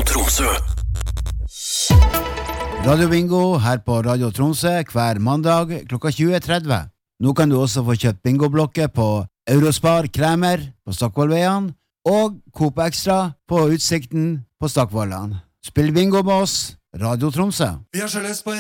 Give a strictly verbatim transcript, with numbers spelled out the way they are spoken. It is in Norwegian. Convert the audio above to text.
Tromsø. Radio Bingo her på Radio Tromsø hver mandag klokka tjue tretti. Nå kan du også få kjøpt bingoblokker på Eurospar Kremer på Stockvollveien og Coop Extra på Utsikten på Stockvollan. Spill bingo med oss, Radio Tromsø. Vi har så lyst på en